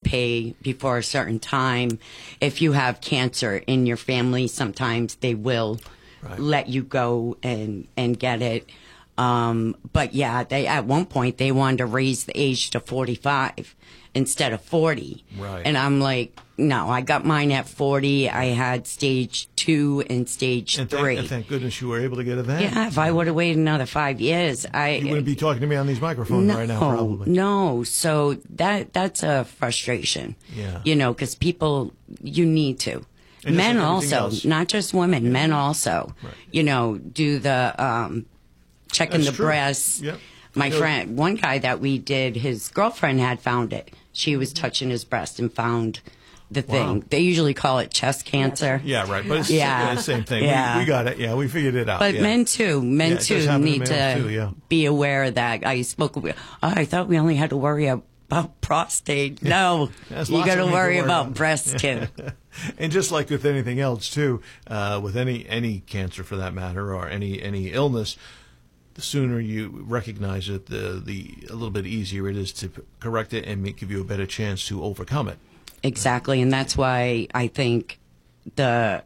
pay before a certain time. If you have cancer in your family, sometimes they will let you go and get it. But yeah, they at one point they wanted to raise the age to 45 instead of 40. Right. And I'm like, no, I got mine at 40. I had stage 2 and stage 3. And thank goodness you were able to get it then. Yeah, if I would have waited another 5 years, you wouldn't be talking to me on these microphones right now, probably. No, so that's a frustration. Yeah. You know, because people, you need to. And Men like also, else. not just women, men also, you know, do the checking That's the true. breasts. Yep. My friend, one guy that we did, his girlfriend had found it. She was touching his breast and found the thing. They usually call it chest cancer. Yeah, right. But it's Yeah. the same thing. Yeah. We got it. Yeah, we figured it out. But yeah. men too it does happen to need to males too, yeah. be aware of that. I thought we only had to worry about prostate. No, There's you lots got of to things to worry worry about about. breast too. And just like with anything else, too, with any cancer for that matter, or any illness, the sooner you recognize it, the a little bit easier it is to correct it and give you a better chance to overcome it. Exactly, and that's why I think the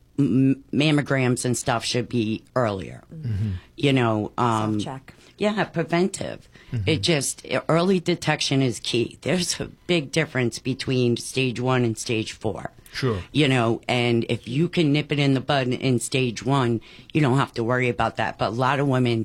mammograms and stuff should be earlier. You know, Self-check. Yeah, preventive. It just early detection is key. There's a big difference between stage 1 and stage 4. Sure. You know, and if you can nip it in the bud in stage 1, you don't have to worry about that. But a lot of women,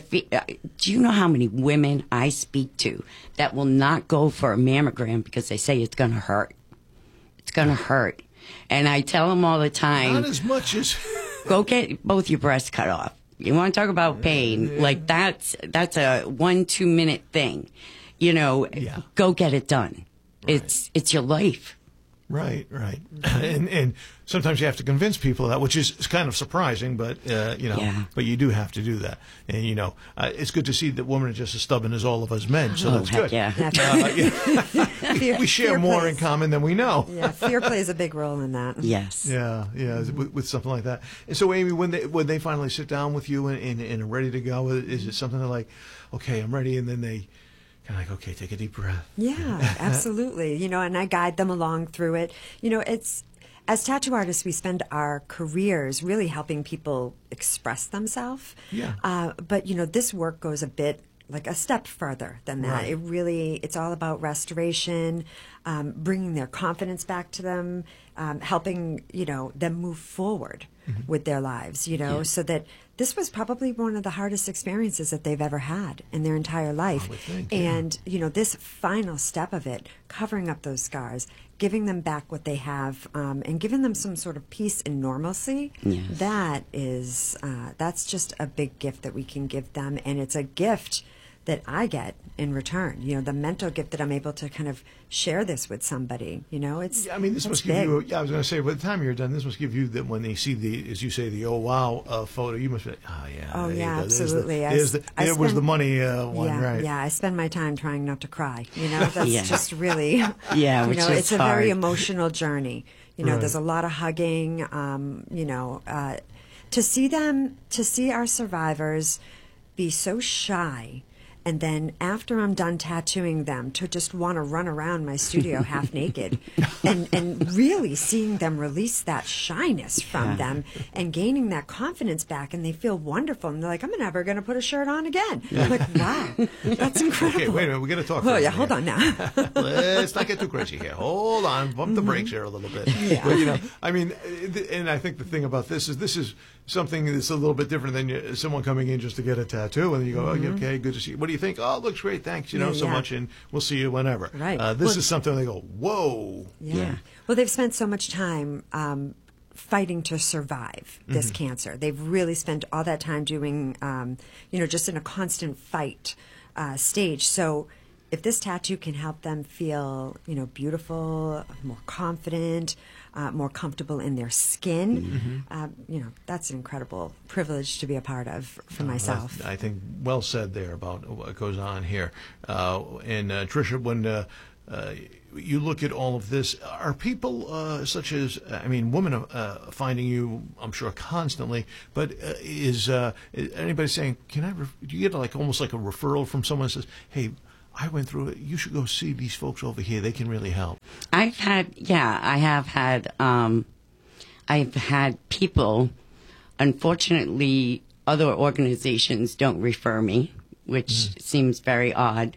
do you know how many women I speak to that will not go for a mammogram because they say it's going to hurt? It's going to hurt. And I tell them all the time, Not as much as... go get both your breasts cut off. You want to talk about pain? Like that's a 1-2 minute thing. You know, go get it done. Right. It's your life. Right. And sometimes you have to convince people of that, which is kind of surprising, but, you know, but you do have to do that. And, you know, it's good to see that women are just as stubborn as all of us men, so that's heck good. Yeah. We share more in common than we know. Yeah, fear plays a big role in that. Yes. Yeah, with something like that. And so, Amy, when they finally sit down with you and are ready to go, is it something they're like, okay, I'm ready, and then they kind of like, okay, take a deep breath. Yeah, absolutely. You know, and I guide them along through it. You know, it's as tattoo artists, we spend our careers really helping people express themselves. Yeah. But you know, this work goes a bit like a step further than that. Right. It's all about restoration, bringing their confidence back to them, helping, you know, them move forward with their lives, you know, so that this was probably one of the hardest experiences that they've ever had in their entire life. I would think, and, you know, this final step of it, covering up those scars, giving them back what they have, and giving them some sort of peace and normalcy, that is, that's just a big gift that we can give them. And it's a gift that I get in return, you know, the mental gift that I'm able to kind of share this with somebody, you know, it's, I mean, this must give you, I was going to say, by the time you're done, this must give you, that when they see the, as you say, the oh wow photo, you must be like, oh yeah. oh there you yeah, go. absolutely. There was the money one, yeah, right? Yeah, I spend my time trying not to cry, you know, that's just really, Yeah, you which know, is it's a hard. very emotional journey. You know, Right. there's a lot of hugging, you know, to see our survivors be so shy. And then after I'm done tattooing them, to just want to run around my studio half naked and really seeing them release that shyness from them and gaining that confidence back, and they feel wonderful. And they're like, I'm never going to put a shirt on again. I'm like, wow, that's incredible. Okay, wait a minute, we got to talk. Oh, yeah, hold on now. Let's not get too crazy here. Hold on, bump the brakes here a little bit. Yeah. But, you know, I mean, and I think the thing about this is something that's a little bit different than someone coming in just to get a tattoo, and you go, oh, okay, good to see you. What do you think? Oh, it looks great, thanks, you know, so much, and we'll see you whenever. Right. This is something they go, whoa. Yeah. Well, they've spent so much time fighting to survive this cancer. They've really spent all that time doing, you know, just in a constant fight stage. So if this tattoo can help them feel, you know, beautiful, more confident, more comfortable in their skin, you know, that's an incredible privilege to be a part of for myself. I think well said there about what goes on here. And Tricia, when you look at all of this, are people such as, I mean, women are finding you, I'm sure, constantly, but is anybody saying, do you get like almost like a referral from someone who says, hey, I went through it. You should go see these folks over here. They can really help. I've had people, unfortunately, other organizations don't refer me, which seems very odd.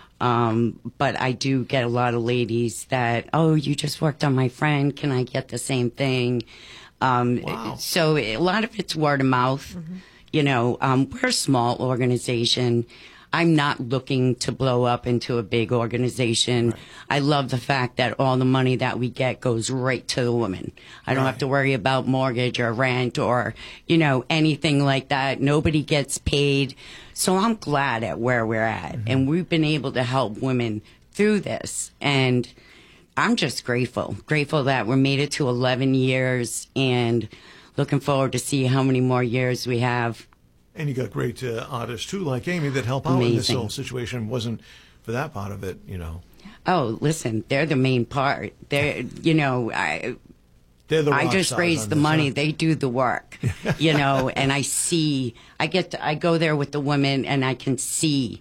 But I do get a lot of ladies that, oh, you just worked on my friend. Can I get the same thing? Wow. So a lot of it's word of mouth. You know, we're a small organization. I'm not looking to blow up into a big organization. Right. I love the fact that all the money that we get goes right to the woman. I don't have to worry about mortgage or rent or, you know, anything like that. Nobody gets paid. So I'm glad at where we're at. And we've been able to help women through this. And I'm just grateful that we made it to 11 years and looking forward to see how many more years we have. And you got great artists, too, like Amy, that help out in this whole situation. Wasn't for that part of it, you know. Oh, listen, they're the main part. They're, you know, they're the rock I just stars raise on the this, money. huh? They do the work, you know, and I go there with the women and I can see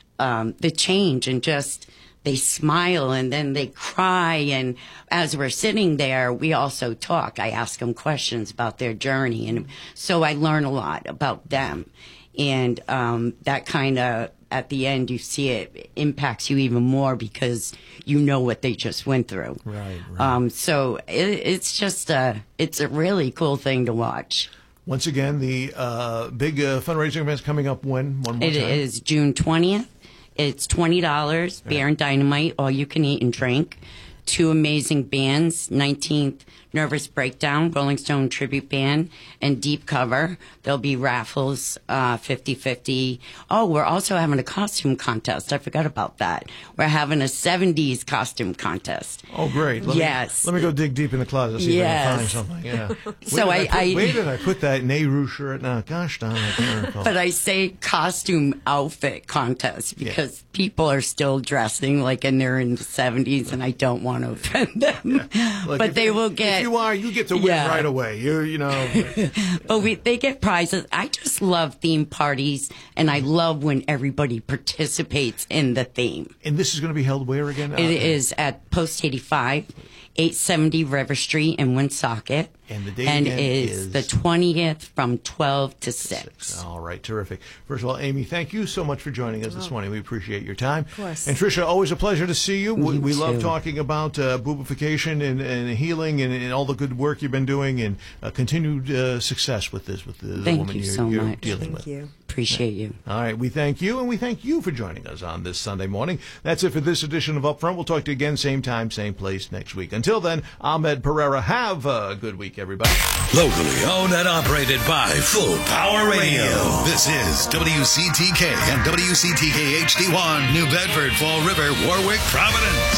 the change and just they smile and then they cry. And as we're sitting there, we also talk. I ask them questions about their journey. And so I learn a lot about them. And that kind of, at the end, you see it impacts you even more because you know what they just went through. Right. So it's just it's a really cool thing to watch. Once again, the big fundraising event's coming up when? One more time? It is June 20th. It's $20, beer and dynamite, all you can eat and drink. 2 amazing bands, 19th Nervous Breakdown, Rolling Stone Tribute Band, and Deep Cover. There'll be raffles, 50-50. Oh, we're also having a costume contest. I forgot about that. We're having a 70s costume contest. Oh, great. Let me go dig deep in the closet, see if I can find something. Yeah. So where did I put that Nehru shirt? Now, gosh darn, I can't recall. But I say costume outfit contest because people are still dressing like and they're in the 70s, and I don't want to offend them. Look, but they will get. You get to win right away. You know. But they get prizes. I just love theme parties, and I love when everybody participates in the theme. And this is going to be held where again? It is at Post 85, 870 River Street in Woonsocket. And the date and again is the 20th from 12 to 6. All right, terrific. First of all, Amy, thank you so much for joining us this morning. We appreciate your time. Of course. And Tricia, always a pleasure to see you. We love too. talking about boobification and healing and all the good work you've been doing and continued success with this, with the woman you're dealing with. Thank you. Appreciate you. All right, we thank you, and we thank you for joining us on this Sunday morning. That's it for this edition of Upfront. We'll talk to you again, same time, same place next week. Until then, Ahmed Pereira, have a good week, everybody. Locally owned and operated by Full Power Radio. This is WCTK and WCTK HD1, New Bedford, Fall River, Warwick, Providence.